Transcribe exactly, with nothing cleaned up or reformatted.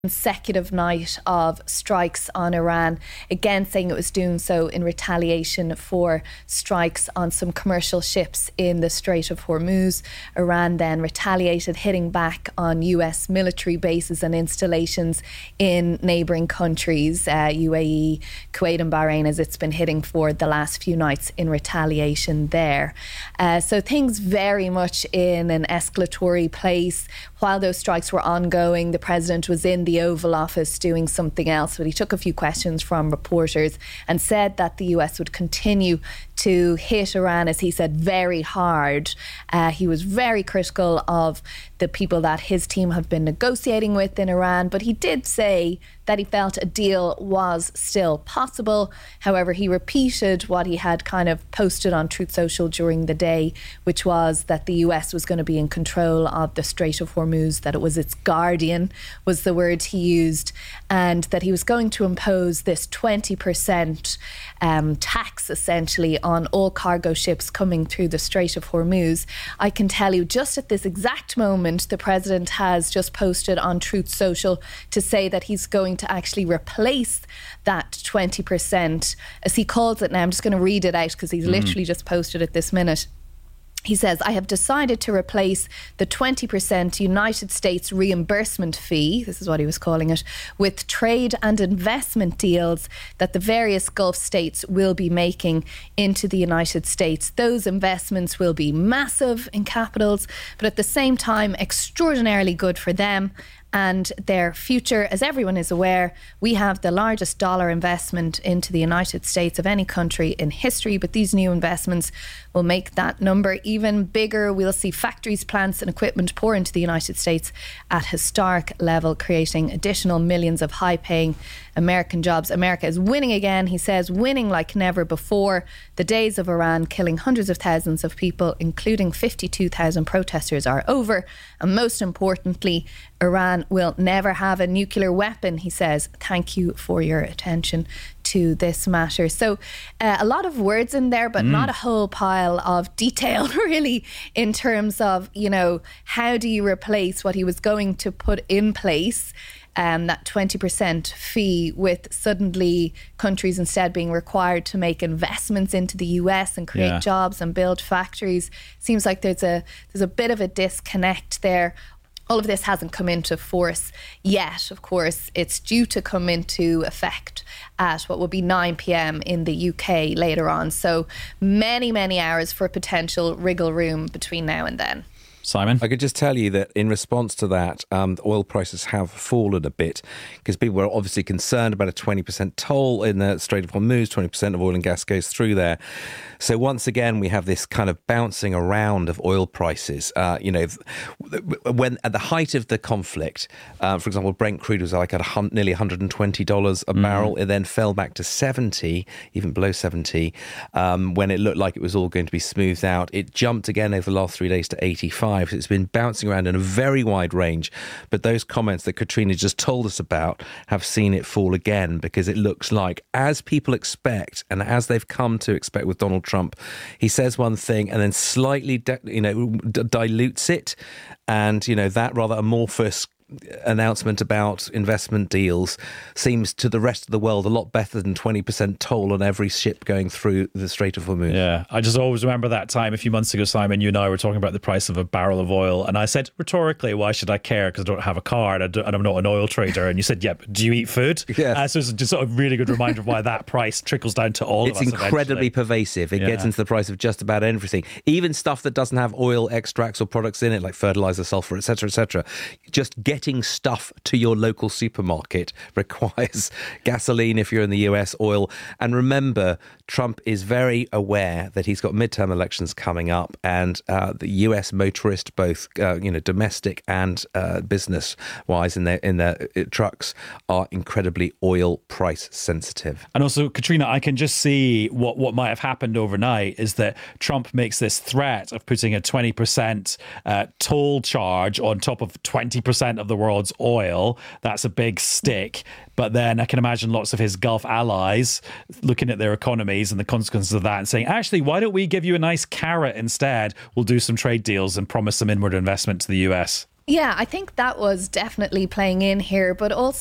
consecutive night of strikes on Iran, again saying it was doing so in retaliation for strikes on some commercial ships in the Strait of Hormuz. Iran then retaliated, hitting back on U S military bases and installations in neighbouring countries, uh, U A E, Kuwait and Bahrain, as it's been hitting for the last few nights in retaliation there. Uh, so things very much in an escalatory place. While those strikes were ongoing, the president was in the Oval Office doing something else, but he took a few questions from reporters and said that the U S would continue to hit Iran, as he said, very hard. Uh, he was very critical of the people that his team have been negotiating with in Iran, but he did say that he felt a deal was still possible. However, he repeated what he had kind of posted on Truth Social during the day, which was that the U S was going to be in control of the Strait of Hormuz, that it was its guardian, was the word he used, and that he was going to impose this twenty percent um, tax, essentially, on all cargo ships coming through the Strait of Hormuz. I can tell you, just at this exact moment, the president has just posted on Truth Social to say that he's going to actually replace that twenty percent, as he calls it now. I'm just going to read it out because he's mm. literally just posted it this minute. He says, I have decided to replace the twenty percent United States reimbursement fee, this is what he was calling it, with trade and investment deals that the various Gulf states will be making into the United States. Those investments will be massive in capitals, but at the same time, extraordinarily good for them and their future. As everyone is aware, we have the largest dollar investment into the United States of any country in history, but these new investments will make that number even bigger. We'll see factories, plants and equipment pour into the United States at historic level, creating additional millions of high-paying American jobs. America is winning again, he says, winning like never before. The days of Iran killing hundreds of thousands of people, including fifty-two thousand protesters, are over. And most importantly, Iran will never have a nuclear weapon, he says. Thank you for your attention to this matter. So uh, a lot of words in there, but mm. not a whole pile of detail, really, in terms of, you know, how do you replace what he was going to put in place, Um, that twenty percent fee, with suddenly countries instead being required to make investments into the U S and create yeah. jobs and build factories. Seems like there's a there's a bit of a disconnect there. All of this hasn't come into force yet, of course. It's due to come into effect at what will be nine p.m. in the U K later on. So many, many hours for potential wriggle room between now and then. Simon? I could just tell you that in response to that, um, the oil prices have fallen a bit because people were obviously concerned about a twenty percent toll in the Strait of Hormuz. twenty percent of oil and gas goes through there. So once again, we have this kind of bouncing around of oil prices. Uh, you know, when at the height of the conflict, uh, for example, Brent crude was like at a hun- nearly one hundred twenty dollars a mm. barrel. It then fell back to seventy, even below seventy, um, when it looked like it was all going to be smoothed out. It jumped again over the last three days to eighty-five. It's been bouncing around in a very wide range, but those comments that Katrina just told us about have seen it fall again, because it looks like, as people expect and as they've come to expect with Donald Trump, he says one thing and then slightly de- you know d- dilutes it, and you know that rather amorphous announcement about investment deals seems to the rest of the world a lot better than twenty percent toll on every ship going through the Strait of Hormuz. Yeah, I just always remember that time a few months ago, Simon, you and I were talking about the price of a barrel of oil, and I said rhetorically, why should I care, because I don't have a car and, I don't, and I'm not an oil trader, and you said, yeah, but do you eat food? Yes. Uh, so it's just a really good reminder of why that price trickles down to all it's of us. It's incredibly eventually. pervasive. It yeah. gets into the price of just about everything, even stuff that doesn't have oil extracts or products in it, like fertilizer, sulfur, et cetera, et cetera. Just getting stuff to your local supermarket requires gasoline if you're in the U S, oil. And remember, Trump is very aware that he's got midterm elections coming up, and uh, the U S motorist, both uh, you know, domestic and uh, business-wise in their in their uh, trucks, are incredibly oil price sensitive. And also, Katrina, I can just see what, what might have happened overnight is that Trump makes this threat of putting a twenty percent uh, toll charge on top of twenty percent of the world's oil. That's a big stick. But then I can imagine lots of his Gulf allies looking at their economies and the consequences of that and saying, actually, why don't we give you a nice carrot instead? We'll do some trade deals and promise some inward investment to the U S. Yeah, I think that was definitely playing in here, but also